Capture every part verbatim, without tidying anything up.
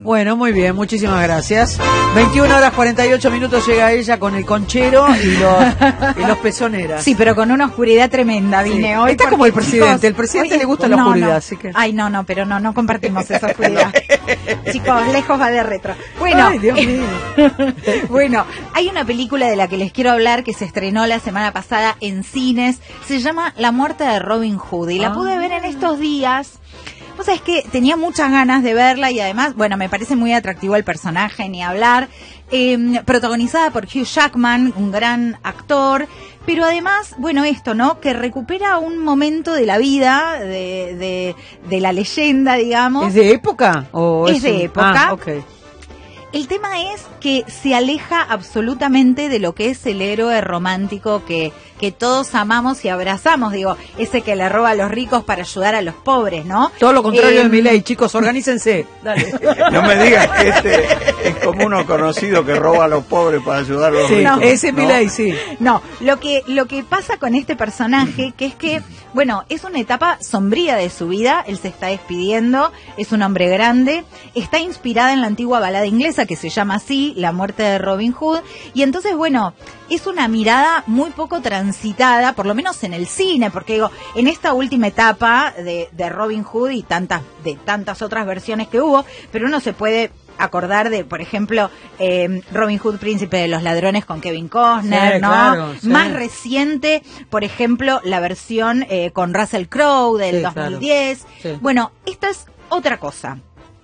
Bueno, muy bien, muchísimas gracias. veintiuna horas cuarenta y ocho minutos llega ella con el conchero y los, y los pezoneras. Sí, pero con una oscuridad tremenda vine sí. hoy. Está como el presidente, chicos, el presidente hoy, le gusta no, la oscuridad, no. así que... Ay, no, no, pero no, no compartimos esa oscuridad. Chicos, lejos va de retro. Bueno, Ay, Dios mío. Bueno, hay una película de la que les quiero hablar que se estrenó la semana pasada en cines. Se llama La muerte de Robin Hood y la ah. pude ver en estos días. Vos sabés que tenía muchas ganas de verla y además, bueno, me parece muy atractivo el personaje, ni hablar. Eh, protagonizada por Hugh Jackman, un gran actor, pero además, bueno, esto, ¿no? Que recupera un momento de la vida, de, de, de la leyenda, digamos. ¿Es de época? ¿O es, es de un... época. Ah, okay. El tema es que se aleja absolutamente de lo que es el héroe romántico que, que todos amamos y abrazamos, digo, ese que le roba a los ricos para ayudar a los pobres, ¿no? Todo lo contrario eh, de Milei, chicos, organícense. Dale. No me digas que este es como uno conocido que roba a los pobres para ayudar a los sí, ricos. No, ese es ¿no? Milei, sí. No, lo que, lo que pasa con este personaje, que es que, bueno, es una etapa sombría de su vida, él se está despidiendo, es un hombre grande, está inspirada en la antigua balada inglesa que se llama así, La muerte de Robin Hood, y entonces, bueno, es una mirada muy poco transitada, por lo menos en el cine, porque digo, en esta última etapa de, de Robin Hood y tantas, de tantas otras versiones que hubo, pero uno se puede acordar de, por ejemplo, eh, Robin Hood, Príncipe de los Ladrones con Kevin Costner, sí, ¿no? Claro, sí. Más reciente, por ejemplo, la versión eh, con Russell Crowe del sí, dos mil diez. Claro. Sí. Bueno, esta es otra cosa.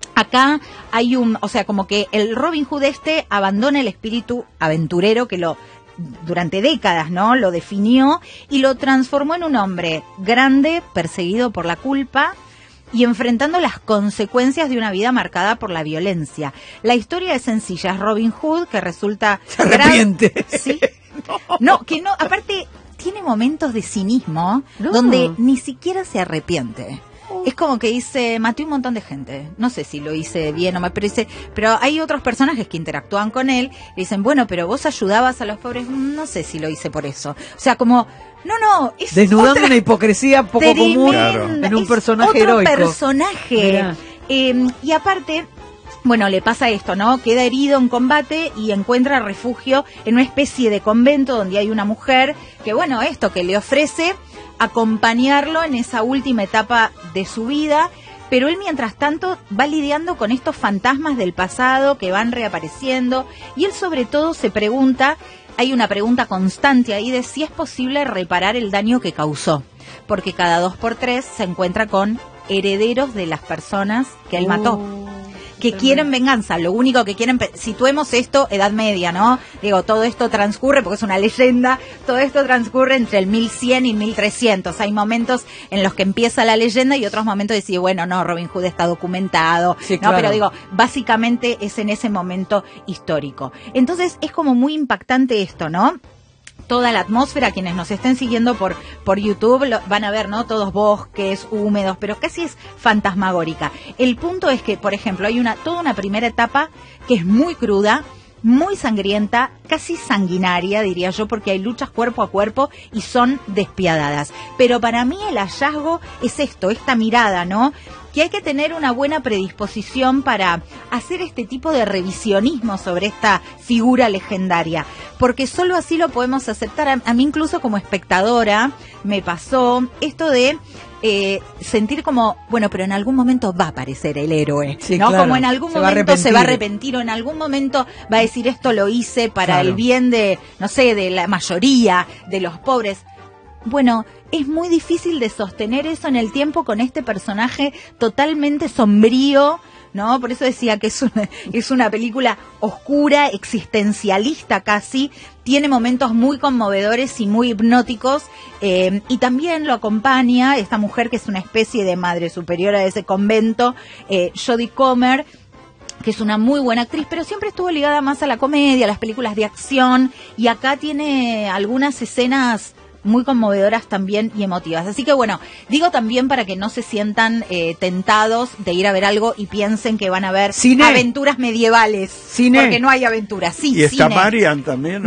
Acá hay un, o sea, como que el Robin Hood este abandona el espíritu aventurero que lo durante décadas, ¿no? Lo definió y lo transformó en un hombre grande, perseguido por la culpa y enfrentando las consecuencias de una vida marcada por la violencia. La historia es sencilla, es Robin Hood que resulta... Se arrepiente. Gran... ¿Sí? No. no, que no, aparte tiene momentos de cinismo no. donde ni siquiera se arrepiente. Es como que dice, maté un montón de gente. No sé si lo hice bien o mal, pero dice, pero hay otros personajes que interactúan con él y dicen, bueno, pero vos ayudabas a los pobres, no sé si lo hice por eso. O sea, como, no, no, es desnudando otra... una hipocresía poco tremenda, común claro. en un es personaje otro heroico. personaje. Eh, y aparte... Bueno, le pasa esto, ¿no? Queda herido en combate y encuentra refugio en una especie de convento donde hay una mujer que, bueno, esto que le ofrece acompañarlo en esa última etapa de su vida, pero él mientras tanto va lidiando con estos fantasmas del pasado que van reapareciendo y él sobre todo se pregunta, hay una pregunta constante ahí de si es posible reparar el daño que causó, porque cada dos por tres se encuentra con herederos de las personas que él mató. Uh. Que quieren venganza, lo único que quieren, situemos esto, Edad Media, ¿no? Digo, todo esto transcurre, porque es una leyenda, todo esto transcurre entre el mil cien y mil trescientos. Hay momentos en los que empieza la leyenda y otros momentos de decir, bueno, no, Robin Hood está documentado, sí, ¿no? Claro. Pero digo, básicamente es en ese momento histórico. Entonces es como muy impactante esto, ¿no? Toda la atmósfera, quienes nos estén siguiendo por por YouTube lo, van a ver, ¿no? Todos bosques, húmedos, pero casi es fantasmagórica. El punto es que, por ejemplo, hay una toda una primera etapa que es muy cruda, muy sangrienta, casi sanguinaria, diría yo, porque hay luchas cuerpo a cuerpo y son despiadadas. Pero para mí el hallazgo es esto, esta mirada, ¿no? Que hay que tener una buena predisposición para hacer este tipo de revisionismo sobre esta figura legendaria, porque solo así lo podemos aceptar. A, a mí incluso como espectadora me pasó esto de eh, sentir como, bueno, pero en algún momento va a aparecer el héroe, sí, ¿no? Claro. Como en algún se momento va se va a arrepentir o en algún momento va a decir esto lo hice para claro. el bien de, no sé, de la mayoría, de los pobres. Bueno, es muy difícil de sostener eso en el tiempo con este personaje totalmente sombrío, ¿no? Por eso decía que es una, es una película oscura, existencialista casi, tiene momentos muy conmovedores y muy hipnóticos, eh, y también lo acompaña esta mujer que es una especie de madre superiora de ese convento, eh, Jodie Comer, que es una muy buena actriz, pero siempre estuvo ligada más a la comedia, a las películas de acción, y acá tiene algunas escenas muy conmovedoras también y emotivas. Así que bueno, digo también para que no se sientan eh, tentados de ir a ver algo y piensen que van a ver ¿Cine? Aventuras medievales. ¿Cine? Porque no hay aventuras. Sí, ¿Y está cine. Marian también? ¿o No,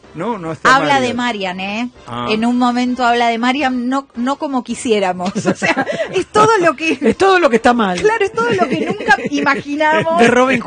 No, no está Habla mal. de Marian, ¿eh? Ah. En un momento habla de Marian, no, no como quisiéramos. O sea, es todo lo que... Es todo lo que está mal. Claro, es todo lo que nunca imaginamos. De Robin